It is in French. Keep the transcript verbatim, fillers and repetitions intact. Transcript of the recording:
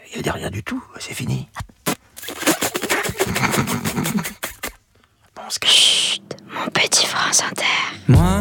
Il n'y avait rien du tout, c'est fini. Bon, Chut, mon petit France Inter. Moi